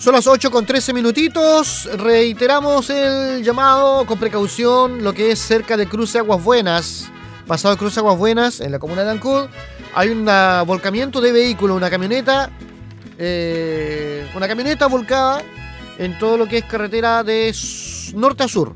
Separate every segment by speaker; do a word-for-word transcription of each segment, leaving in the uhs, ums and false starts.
Speaker 1: Son las ocho con trece minutitos. Reiteramos el llamado con precaución, lo que es cerca de Cruce Aguas Buenas. Pasado Cruce Aguas Buenas, en la comuna de Ancud, hay un volcamiento de vehículo, una camioneta, eh, una camioneta volcada en todo lo que es carretera de norte a sur.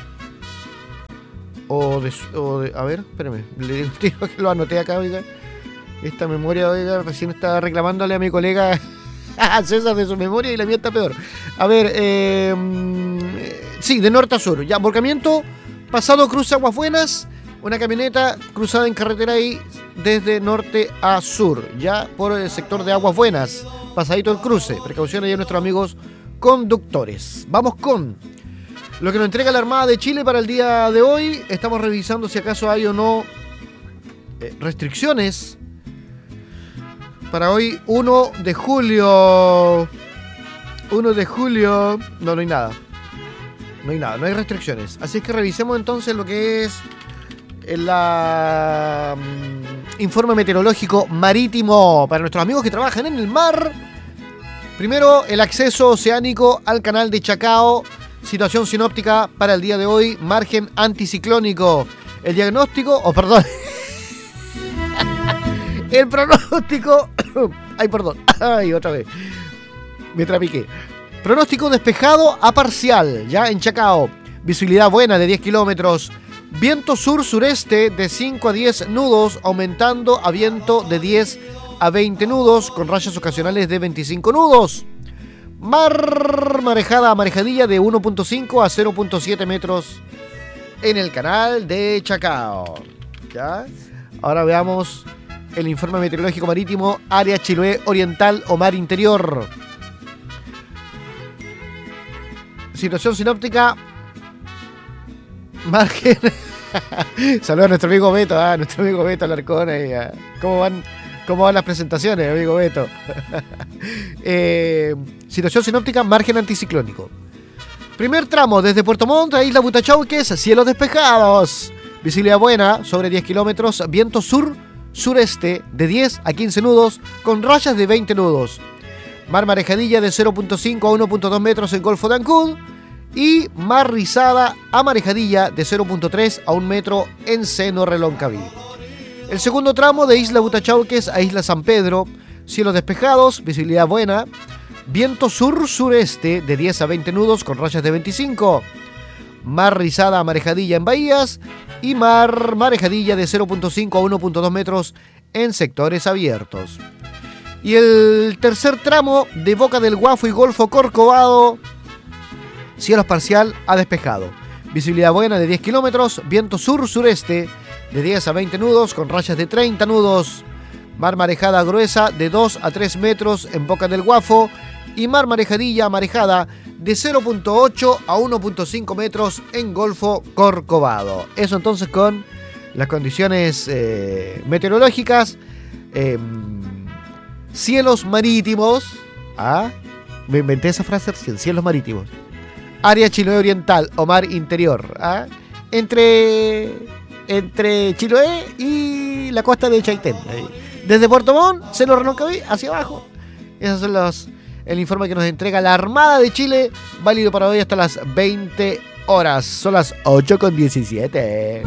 Speaker 1: O de, o de a ver, espérame, le digo que lo anoté acá, oiga. Esta memoria, oiga, recién estaba reclamándole a mi colega César de su memoria y la mía está peor. A ver, eh, sí, de norte a sur. Ya, volcamiento, pasado Cruce Aguas Buenas, una camioneta cruzada en carretera ahí desde norte a sur, ya por el sector de Aguas Buenas, pasadito el cruce. Precaución ahí a nuestros amigos conductores. Vamos con lo que nos entrega la Armada de Chile para el día de hoy. Estamos revisando si acaso hay o no eh, restricciones para hoy, uno de julio. uno de julio. No, no hay nada. No hay nada, no hay restricciones. Así es que revisemos entonces lo que es el um, informe meteorológico marítimo para nuestros amigos que trabajan en el mar. Primero, el acceso oceánico al canal de Chacao. Situación sinóptica para el día de hoy, margen anticiclónico. El diagnóstico, o oh, perdón, el pronóstico, ay, perdón, ay, otra vez, me trapiqué. Pronóstico despejado a parcial, ya en Chacao. Visibilidad buena de diez kilómetros. Viento sur-sureste de cinco a diez nudos, aumentando a viento de diez a veinte nudos, con rayas ocasionales de veinticinco nudos. Mar, marejada a marejadilla de uno punto cinco a cero punto siete metros en el canal de Chacao. ¿Ya? Ahora veamos el informe meteorológico marítimo, área Chiloé Oriental o mar interior. Situación sinóptica, margen. Saludos a nuestro amigo Beto, a ¿eh? nuestro amigo Beto Alarcón. ¿eh? ¿Cómo van? ¿Cómo van las presentaciones, amigo Beto? eh, situación sinóptica, margen anticiclónico. Primer tramo, desde Puerto Montt a Isla Butachauques, cielos despejados. Visibilidad buena, sobre diez kilómetros, viento sur-sureste de diez a quince nudos, con rayas de veinte nudos. Mar marejadilla de cero punto cinco a uno punto dos metros en Golfo de Ancud. Y mar rizada a marejadilla de cero punto tres a un metro en Seno Reloncaví. El segundo tramo de Isla Butachauques a Isla San Pedro, cielos despejados, visibilidad buena, viento sur-sureste de diez a veinte nudos con rayas de veinticinco, mar rizada a marejadilla en bahías y mar marejadilla de cero punto cinco a uno punto dos metros en sectores abiertos. Y el tercer tramo de Boca del Guafo y Golfo Corcovado, cielos parcial a despejado, visibilidad buena de diez kilómetros, viento sur-sureste de diez a veinte nudos con rayas de treinta nudos, mar marejada gruesa de dos a tres metros en Boca del Guafo y mar marejadilla marejada de cero punto ocho a uno punto cinco metros en Golfo Corcovado. Eso entonces con las condiciones eh, meteorológicas, eh, cielos marítimos, ¿ah? Me inventé esa frase recién, cielos marítimos, área Chiloé Oriental o mar interior, ¿ah? entre... entre Chiloé y la costa de Chaitén. Desde Puerto Montt, Seno Reloncaví, hacia abajo. Esos son los, el informe que nos entrega la Armada de Chile, válido para hoy hasta las veinte horas. Son las ocho con diecisiete.